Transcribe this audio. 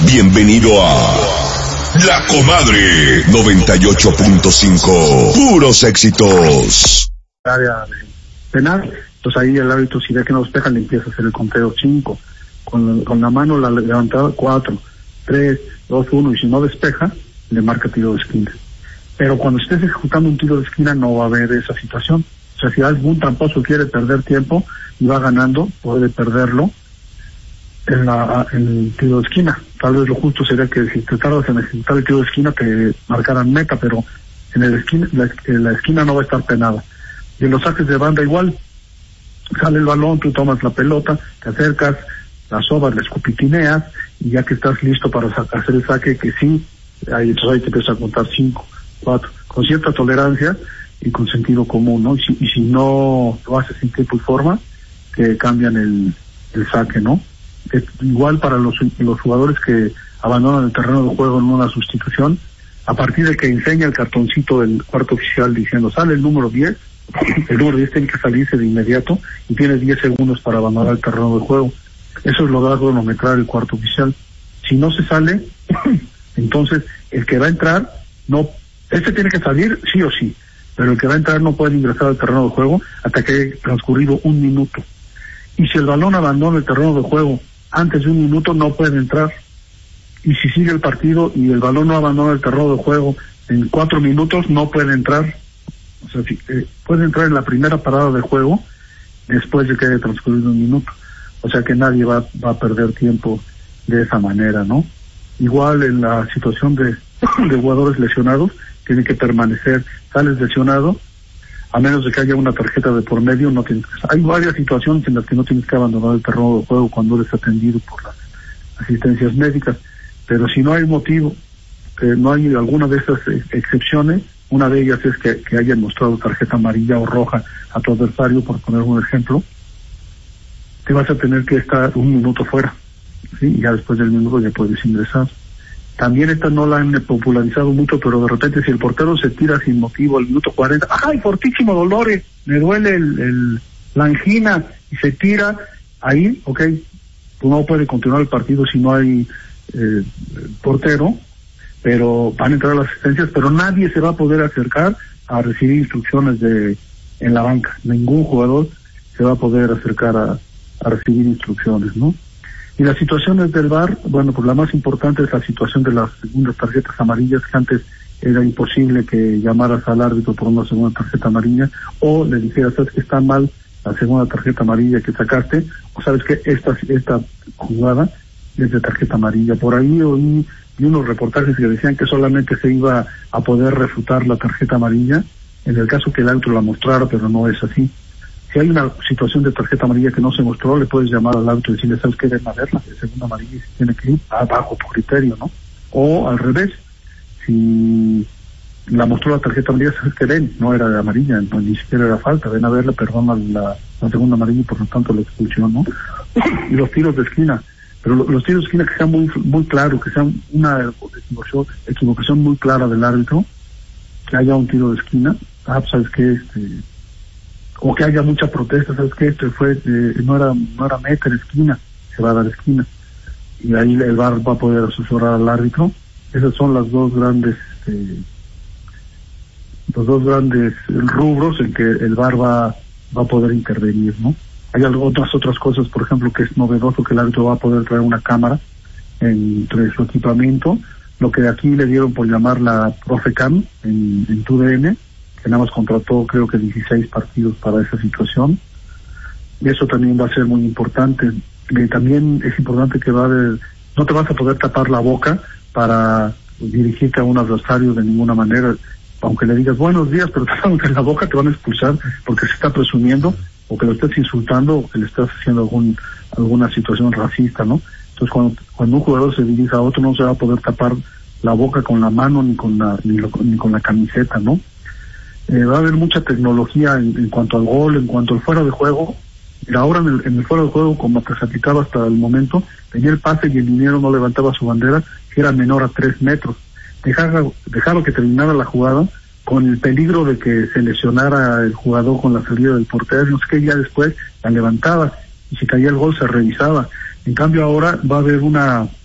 Bienvenido a La Comadre 98.5. Puros éxitos. Área penal, entonces ahí el árbitro, si ve que no despeja, le empieza a hacer el conteo 5, con la mano la levantada 4, 3, 2, 1, y si no despeja, le marca tiro de esquina. Pero cuando estés ejecutando un tiro de esquina no va a haber esa situación. O sea, si algún tramposo quiere perder tiempo y va ganando, puede perderlo en el tiro de esquina. Tal vez lo justo sería que si te tardas en ejecutar el tiro de esquina te marcaran meta, pero en la esquina no va a estar penada. Y en los saques de banda igual, sale el balón, tú tomas la pelota, te acercas, la sobas, la escupitineas, y ya que estás listo para hacer el saque, que sí, entonces ahí te empiezas a contar 5, 4, con cierta tolerancia y con sentido común, ¿no? Y si no lo haces en tiempo y forma, que cambian el saque, ¿no? Igual para los jugadores que abandonan el terreno de juego en una sustitución, a partir de que enseña el cartoncito del cuarto oficial diciendo sale el número 10, el número 10 tiene que salirse de inmediato y tiene 10 segundos para abandonar el terreno de juego. Eso es lo que va a cronometrar el cuarto oficial. Si no se sale, entonces el que va a entrar, este tiene que salir sí o sí, pero el que va a entrar no puede ingresar al terreno de juego hasta que haya transcurrido 1 minuto. Y si el balón abandona el terreno de juego antes de 1 minuto, no puede entrar. Y si sigue el partido y el balón no abandona el terreno de juego en 4 minutos, no puede entrar. O sea, puede entrar en la primera parada de juego después de que haya transcurrido 1 minuto. O sea que nadie va a perder tiempo de esa manera, ¿no? Igual en la situación de jugadores lesionados, tienen que permanecer, sales lesionado, a menos de que haya una tarjeta de por medio, no tienes que... Hay varias situaciones en las que no tienes que abandonar el terreno de juego cuando eres atendido por las asistencias médicas, pero si no hay motivo, que no hay alguna de esas excepciones, una de ellas es que hayan mostrado tarjeta amarilla o roja a tu adversario, por poner un ejemplo, te vas a tener que estar 1 minuto fuera, ¿sí? Y ya después del minuto ya puedes ingresar. También esta no la han popularizado mucho, pero de repente si el portero se tira sin motivo al minuto 40, ¡ay, fortísimo dolores! Me duele la angina, y se tira, ahí, ok, pues no puede continuar el partido si no hay portero, pero van a entrar las asistencias, pero nadie se va a poder acercar a recibir instrucciones en la banca. Ningún jugador se va a poder acercar a recibir instrucciones, ¿no? Y las situaciones del VAR, bueno, pues la más importante es la situación de las segundas tarjetas amarillas, que antes era imposible que llamaras al árbitro por una segunda tarjeta amarilla, o le dijeras, sabes que está mal la segunda tarjeta amarilla que sacaste, o sabes que esta jugada es de tarjeta amarilla. Por ahí oí unos reportajes que decían que solamente se iba a poder refutar la tarjeta amarilla en el caso que el árbitro la mostrara, pero no es así. Si hay una situación de tarjeta amarilla que no se mostró, le puedes llamar al árbitro y decirle, ¿sabes qué? Deben haberla, de segunda amarilla, y se tiene que ir bajo tu criterio, ¿no? O al revés, si la mostró la tarjeta amarilla, ¿sabes qué? No era de amarilla, no, ni siquiera era falta, ven a verla, perdón, la segunda amarilla y por lo tanto la expulsión, ¿no? Y los tiros de esquina, pero los tiros de esquina que sean muy, muy claros, que sean una equivocación muy clara del árbitro, que haya un tiro de esquina, ¿sabes qué? O que haya mucha protesta, ¿sabes qué? No era meta en esquina, se va a dar esquina. Y ahí el VAR va a poder asesorar al árbitro. Esos son los dos grandes rubros en que el VAR va a poder intervenir, ¿no? Hay otras cosas, por ejemplo, que es novedoso, que el árbitro va a poder traer una cámara entre su equipamiento, lo que aquí le dieron por llamar la Profecam en TUDN, que nada más contrató creo que 16 partidos para esa situación, y eso también va a ser muy importante. También es importante que no te vas a poder tapar la boca para dirigirte a un adversario de ninguna manera, aunque le digas buenos días, pero tapándote la boca te van a expulsar porque se está presumiendo, o que lo estés insultando, o que le estás haciendo alguna situación racista, ¿no? Entonces cuando un jugador se dirige a otro, no se va a poder tapar la boca con la mano ni con la camiseta, ¿no? Va a haber mucha tecnología en cuanto al gol, en cuanto al fuera de juego. Ahora en el fuera de juego, como que se aplicaba hasta el momento, tenía el pase y el liniero no levantaba su bandera, que era menor a 3 metros. Dejaba que terminara la jugada con el peligro de que se lesionara el jugador con la salida del portero, no sé qué, ya después la levantaba, y si caía el gol se revisaba. En cambio ahora va a haber una